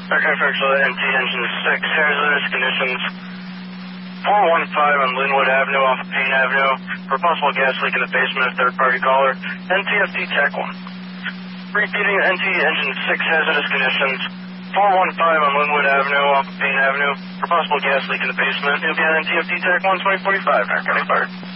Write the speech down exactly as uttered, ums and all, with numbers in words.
Okay, for actually N T engine six, hazardous conditions. four one five on Linwood Avenue off of Payne Avenue for possible gas leak in the basement of third-party caller. N T F T Tech one. Repeating N T engine six, hazardous conditions. four one five on Linwood Avenue off of Payne Avenue for possible gas leak in the basement. You'll be on N T F T Tech one, twenty forty-five, County Fire.